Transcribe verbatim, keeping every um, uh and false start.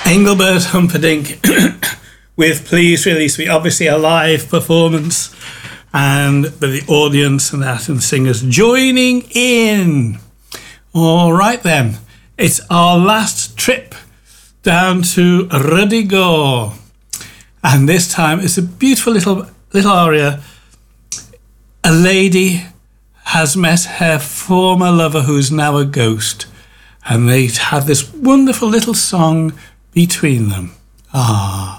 Engelbert Humperdinck with Please Release Me. Obviously a live performance, and with the audience and that and singers joining in. All right then, it's our last trip down to Rhyddigor, and this time it's a beautiful little little aria. A lady has met her former lover who's now a ghost, and they had this wonderful little song between them. Ah.